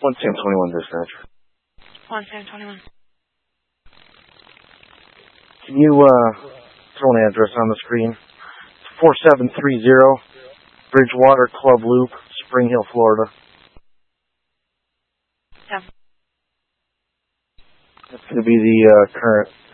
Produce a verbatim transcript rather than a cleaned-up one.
one Sam twenty-one dispatch. one Sam twenty-one. Can you uh, throw an address on the screen? four seven three zero Bridgewater Club Loop, Spring Hill, Florida. Yeah. That's going to be the uh, current